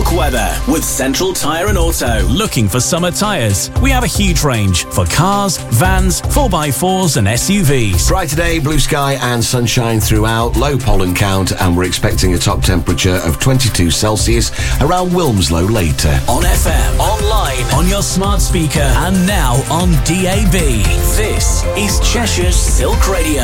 Silk weather with Central Tyre and Auto. Looking for summer tyres? We have a huge range for cars, vans, 4x4s and SUVs. Bright today, blue sky and sunshine throughout, low pollen count, and we're expecting a top temperature of 22 Celsius around Wilmslow later. On FM, online, on your smart speaker, and now on DAB. This is Cheshire's Silk Radio.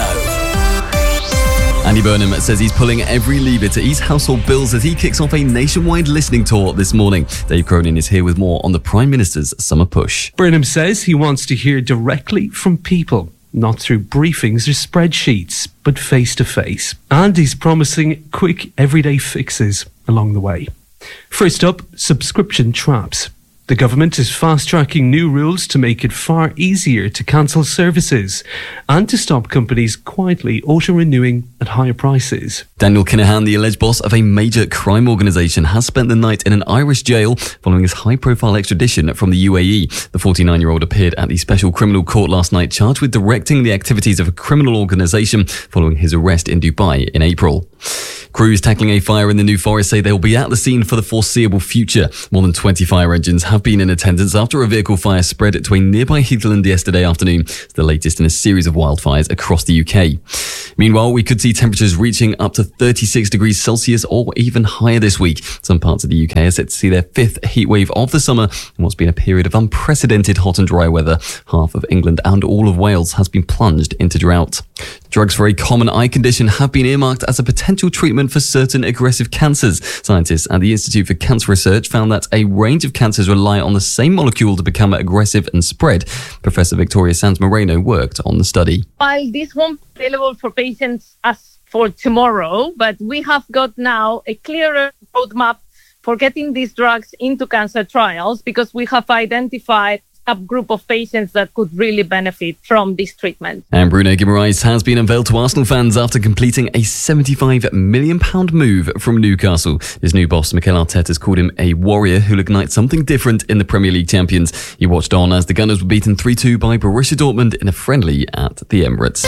Andy Burnham says he's pulling every lever to ease household bills as he kicks off a nationwide listening tour this morning. Dave Cronin is here with more on the Prime Minister's summer push. Burnham says he wants to hear directly from people, not through briefings or spreadsheets, but face to face. And he's promising quick everyday fixes along the way. First up, subscription traps. The government is fast-tracking new rules to make it far easier to cancel services and to stop companies quietly auto-renewing at higher prices. Daniel Kinahan, the alleged boss of a major crime organisation, has spent the night in an Irish jail following his high-profile extradition from the UAE. The 49-year-old appeared at the Special Criminal Court last night, charged with directing the activities of a criminal organisation following his arrest in Dubai in April. Crews tackling a fire in the New Forest say they will be at the scene for the foreseeable future. More than 20 fire engines have been in attendance after a vehicle fire spread to a nearby heathland yesterday afternoon. It's the latest in a series of wildfires across the UK. Meanwhile, we could see temperatures reaching up to 36 degrees Celsius or even higher this week. Some parts of the UK are set to see their fifth heatwave of the summer in what's been a period of unprecedented hot and dry weather. Half of England and all of Wales has been plunged into drought. Drugs for a common eye condition have been earmarked as a potential treatment for certain aggressive cancers. Scientists at the Institute for Cancer Research found that a range of cancers rely on the same molecule to become aggressive and spread. Professor Victoria Sanz Moreno worked on the study. While this won't be available for patients as for tomorrow, but we have got now a clearer roadmap for getting these drugs into cancer trials because we have identified a group of patients that could really benefit from this treatment. And Bruno Guimaraes has been unveiled to Arsenal fans after completing a £75 million move from Newcastle. His new boss, Mikel Arteta, has called him a warrior who'll ignite something different in the Premier League champions. He watched on as the Gunners were beaten 3-2 by Borussia Dortmund in a friendly at the Emirates.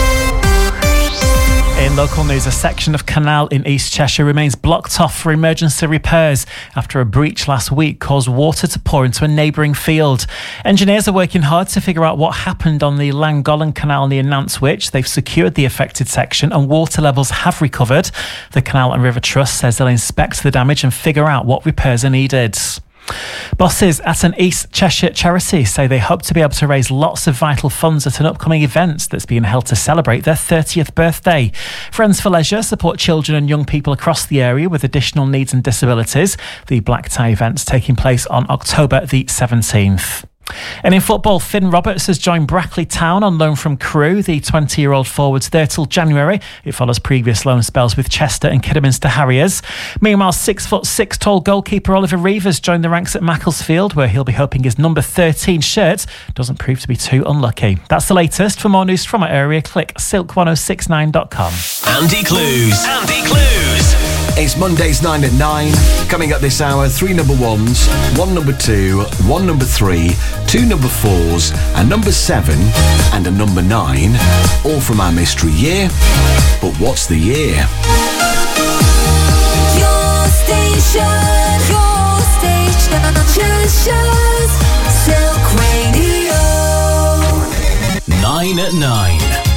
In local news, a section of canal in East Cheshire remains blocked off for emergency repairs after a breach last week caused water to pour into a neighbouring field. Engineers are working hard to figure out what happened on the Llangollen Canal near Nantwich. They've secured the affected section and water levels have recovered. The Canal and River Trust says they'll inspect the damage and figure out what repairs are needed. Bosses at an East Cheshire charity say they hope to be able to raise lots of vital funds at an upcoming event that's being held to celebrate their 30th birthday. Friends for Leisure support children and young people across the area with additional needs and disabilities. The black tie event's taking place on October the 17th. And in football, Finn Roberts has joined Brackley Town on loan from Crewe. The 20-year-old forward's there till January. It follows previous loan spells with Chester and Kidderminster Harriers. Meanwhile, 6'6" tall goalkeeper Oliver Reevers joined the ranks at Macclesfield, where he'll be hoping his number 13 shirt doesn't prove to be too unlucky. That's the latest. For more news from our area, click silk1069.com. Andy Clues. Andy Clues. It's Mondays 9 at 9. Coming up this hour, 3 number 1s, 1 number 2, 1 number 3, 2 number 4s, a number 7 and a number 9. All from our mystery year. But what's the year? Your station, Cheshire's Silk Radio. 9 at 9.